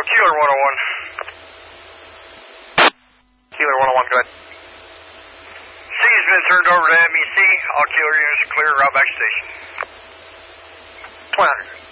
Keeler 101. Keeler 101, go ahead. C's been turned over to MEC. All Keeler units clear, route back to station. 2000.